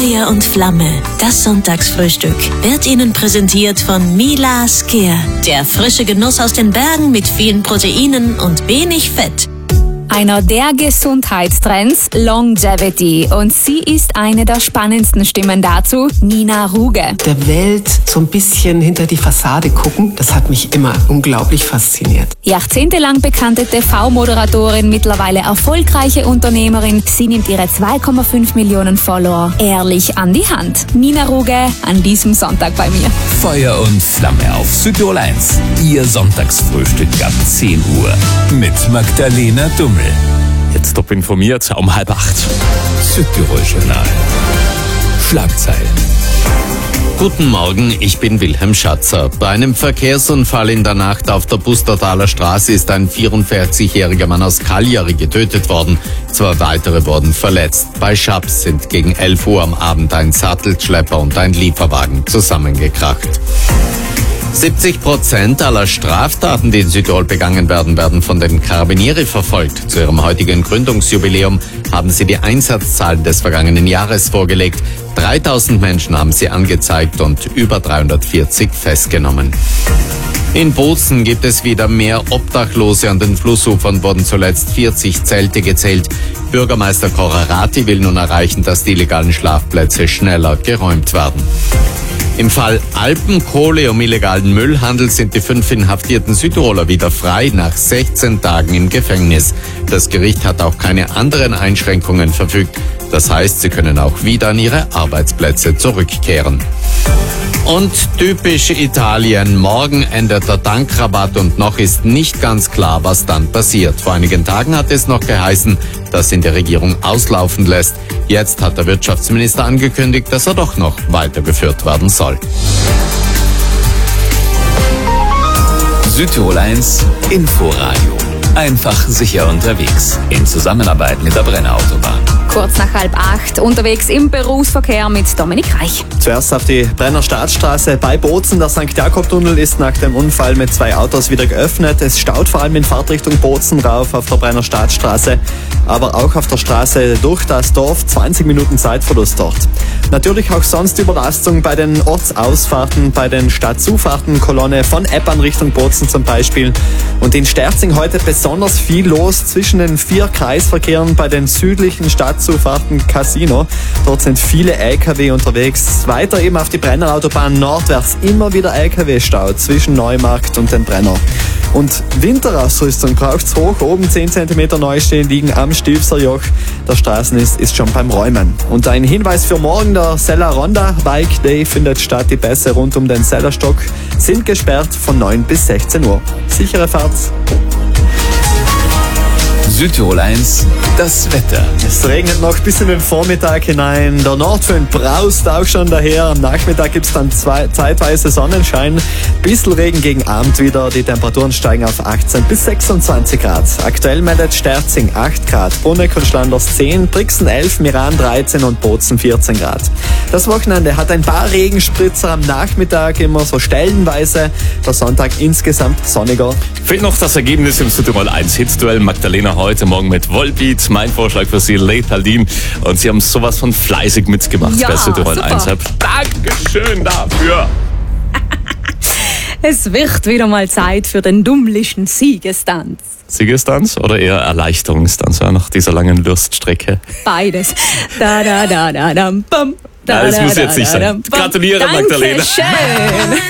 Feuer und Flamme, das Sonntagsfrühstück, wird Ihnen präsentiert von Mila Skier. Der frische Genuss aus den Bergen mit vielen Proteinen und wenig Fett. Einer der Gesundheitstrends, Longevity. Und sie ist eine der spannendsten Stimmen dazu, Nina Ruge. Der Welt so ein bisschen hinter die Fassade gucken, das hat mich immer unglaublich fasziniert. Jahrzehntelang bekannte TV-Moderatorin, mittlerweile erfolgreiche Unternehmerin. Sie nimmt ihre 2,5 Millionen Follower ehrlich an die Hand. Nina Ruge an diesem Sonntag bei mir. Feuer und Flamme auf Südtirol 1. Ihr Sonntagsfrühstück ab 10 Uhr. Mit Magdalena Dummel. Jetzt top informiert um 7:30. Südtirol Journal. Schlagzeilen. Guten Morgen, ich bin Wilhelm Schatzer. Bei einem Verkehrsunfall in der Nacht auf der Bustertaler Straße ist ein 44-jähriger Mann aus Cagliari getötet worden. 2 weitere wurden verletzt. Bei Schaps sind gegen 11 Uhr am Abend ein Sattelschlepper und ein Lieferwagen zusammengekracht. 70% aller Straftaten, die in Südtirol begangen werden, werden von den Carabinieri verfolgt. Zu ihrem heutigen Gründungsjubiläum haben sie die Einsatzzahlen des vergangenen Jahres vorgelegt. 3000 Menschen haben sie angezeigt und über 340 festgenommen. In Bozen gibt es wieder mehr Obdachlose. An den Flussufern wurden zuletzt 40 Zelte gezählt. Bürgermeister Corrarati will nun erreichen, dass die illegalen Schlafplätze schneller geräumt werden. Im Fall Alpenkohle um illegalen Müllhandel sind die 5 inhaftierten Südtiroler wieder frei nach 16 Tagen im Gefängnis. Das Gericht hat auch keine anderen Einschränkungen verfügt. Das heißt, sie können auch wieder an ihre Arbeitsplätze zurückkehren. Und typisch Italien, morgen endet der Tankrabatt und noch ist nicht ganz klar, was dann passiert. Vor einigen Tagen hat es noch geheißen, dass ihn die Regierung auslaufen lässt. Jetzt hat der Wirtschaftsminister angekündigt, dass er doch noch weitergeführt werden soll. Südtirol 1 Inforadio. Einfach sicher unterwegs. In Zusammenarbeit mit der Brenner Autobahn. Kurz nach 7:30 unterwegs im Berufsverkehr mit Dominik Reich. Zuerst auf die Brenner Staatsstraße bei Bozen. Der St. Jakob-Tunnel ist nach dem Unfall mit 2 Autos wieder geöffnet. Es staut vor allem in Fahrtrichtung Bozen rauf auf der Brenner Staatsstraße, aber auch auf der Straße durch das Dorf. 20 Minuten Zeitverlust dort. Natürlich auch sonst Überlastung bei den Ortsausfahrten, bei den Stadtzufahrten, Kolonne von Eppan Richtung Bozen zum Beispiel. Und in Sterzing heute besonders viel los zwischen den 4 Kreisverkehren bei den südlichen Stadtzufahrten Casino. Dort sind viele LKW unterwegs. Weiter eben auf die Brenner Autobahn nordwärts immer wieder LKW-Stau zwischen Neumarkt und dem Brenner. Und Winterausrüstung braucht's hoch. Oben 10 cm Neustehen liegen am Stilfserjoch. Der Straßen ist schon beim Räumen. Und ein Hinweis für morgen, der Sella Ronda Bike Day findet statt. Die Pässe rund um den Sellerstock sind gesperrt von 9 bis 16 Uhr. Sichere Fahrt. Südtirol 1, das Wetter. Es regnet noch bis in den Vormittag hinein. Der Nordwind braust auch schon daher. Am Nachmittag gibt es dann zeitweise Sonnenschein. Bisschen Regen gegen Abend wieder. Die Temperaturen steigen auf 18 bis 26 Grad. Aktuell meldet Sterzing 8 Grad, Bruneck und Schlanders 10, Brixen 11, Meran 13 und Bozen 14 Grad. Das Wochenende hat ein paar Regenspritzer am Nachmittag, immer so stellenweise. Der Sonntag insgesamt sonniger. Fehlt noch das Ergebnis im Südtirol 1 Hitsduell. Magdalena heute Morgen mit Volbeat. Mein Vorschlag für Sie, Leitaldin. Und Sie haben sowas von fleißig mitgemacht bei Südtirol 1. Dankeschön dafür. Es wird wieder mal Zeit für den dummlichen Siegestanz. Siegestanz oder eher Erleichterungstanz nach dieser langen Durststrecke? Beides. Da da da da dam bam. Das muss jetzt nicht sein. Gratuliere, Magdalena. Dankeschön.